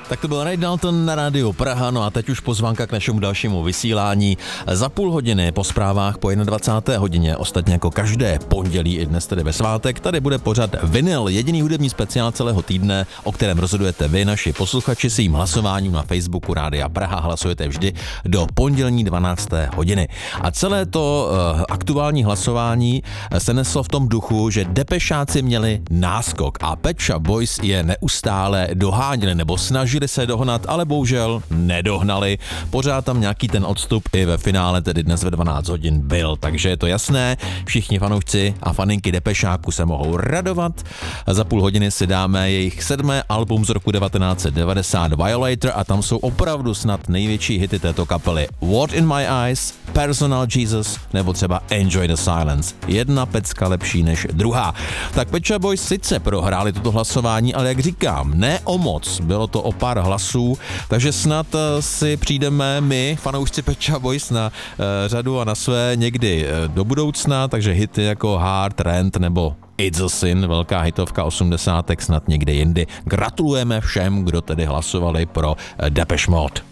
Tak to byl Ray Dalton na rádiu Praha, no a teď už pozvánka k našemu dalšímu vysílání. Za půl hodiny po zprávách po 21. hodině, ostatně jako každé pondělí i dnes tedy ve svátek, tady bude pořad Vinyl, jediný hudební speciál celého týdne, o kterém rozhodujete vy, naši posluchači, svým hlasováním na Facebooku Rádia Praha. Hlasujete vždy do pondělní 12. hodiny. A celé to aktuální hlasování se neslo v tom duchu, že depešáci měli náskok a Pet Shop Boys je neustále doháněli nebo snažili se dohnat, ale bohužel nedohnali. Pořád tam nějaký ten odstup i ve finále, tedy dnes ve 12 hodin byl, takže je to jasné. Všichni fanoušci a faninky depešáku se mohou radovat. Za půl hodiny si dáme jejich 7. album z roku 1990 Violator a tam jsou opravdu snad největší hity této kapely. What in My Eyes, Personal Jesus nebo třeba Enjoy the Silence. Jedna pecka lepší než druhá. Tak Pet Shop Boys sice prohráli toto hlasování, ale jak říkám, ne o moc. Bylo to o pár hlasů, takže snad si přijdeme my, fanoušci Pet Shop Boys, na řadu a na své někdy do budoucna, takže hity jako Hard, Rent nebo It's a Sin, velká hitovka 80. snad někde jindy. Gratulujeme všem, kdo tedy hlasovali pro Depeche Mode.